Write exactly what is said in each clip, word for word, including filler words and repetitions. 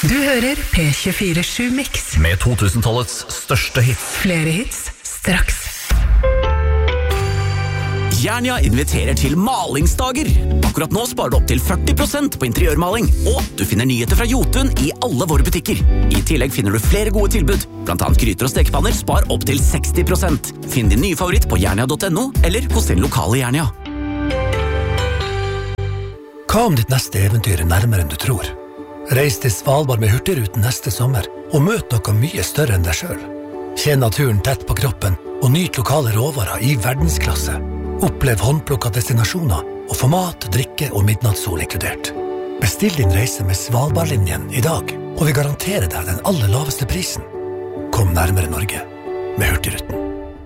Du hører P tjuefire sju Mix med to tusen-tallets største hits. Flere hits straks. Jernia inviterer til malingsdager. Akkurat nå sparer du opp til førti prosent på interiørmaling, og du finner nyheter fra Jotun i alle våre butikker. I tillegg finner du flere gode tilbud, blant annet gryter og stekepanner spar opp til seksti prosent. Finn din nye favoritt på jernia punktum no eller hos din lokale Jernia. Hva om ditt neste eventyr er nærmere enn du tror? Reis til Svalbard med Hurtigruten neste sommer, og møt noe mye større enn deg selv. Kjenn naturen tett på kroppen, og nyt lokale råvarer i verdensklasse. Opplev håndplukka destinasjoner, og få mat, drikke og midnattssol inkludert. Bestill din reise med Svalbardlinjen i dag, og vi garanterer deg den aller laveste prisen. Kom nærmere Norge med Hurtigruten.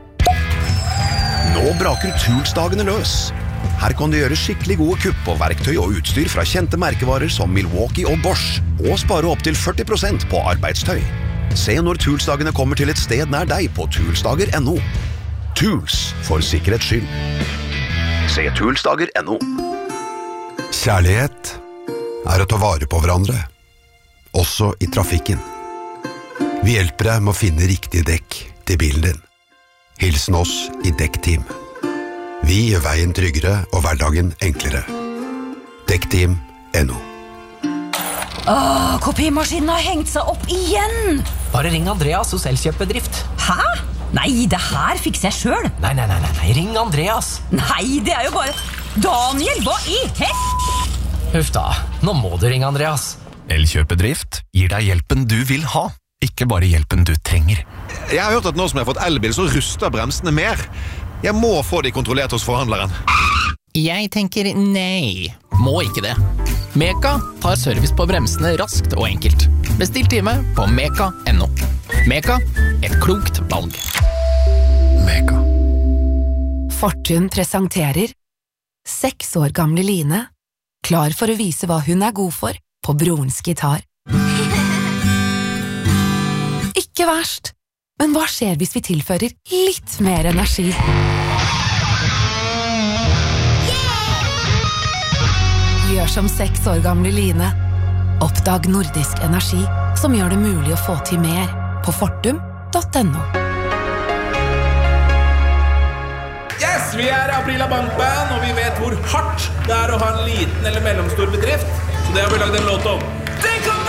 Nå braker Toolsdagene løs. Her kan du gjøre skikkelig gode kupp på verktøy og utstyr fra kjente merkevarer som Milwaukee og Bosch, og spare opp til førti prosent på arbeidstøy. Se når Toolsdagene kommer til et sted nær deg på toolsdager punktum no. Tools for sikkerhets skyld. Se toolsdager punktum no. Kjærlighet er å ta vare på hverandre, også i trafikken. Vi hjelper deg med å finne riktig dekk til bilen din. Hilsen oss i Dekkteam. Vi gjør veien tryggere og hverdagen enklere. Dekkteam punktum no. Åh, kopimaskinen har hengt seg opp igjen! Bare ring Andreas hos Elkjøp-bedrift. Hæ? Nei, det her fikser jeg selv. Nei, nei, nei, nei, nei, ring Andreas. Nei, det er jo bare... Daniel, hva i hest? Huff da, nå må du ringe Andreas. Elkjøp-bedrift gir deg hjelpen du vil ha, ikke bare hjelpen du trenger. Jeg har hørt at nå som jeg har fått elbil, så ruster bremsene mer. Jeg må få de kontrollert hos forhandleren. Jeg tenker nei. Må ikke det. Meka tar service på bremsene raskt og enkelt. Bestill time på meka punktum no. Meka, et klokt valg. Meka. Fortun presenterer Seks år gamle Line, klar for å vise hva hun er god for på brorens gitar. Ikke verst, men hva skjer hvis vi tilfører litt mer energi? Gjør som seks år gamle Line. Oppdag nordisk energi, som gjør det mulig å få til mer på fortum punktum no. Yes, vi er Aprila Bankband, og vi vet hvor hardt det er å ha en liten eller mellomstor bedrift. Så det har vi lagd en låt om. Det kan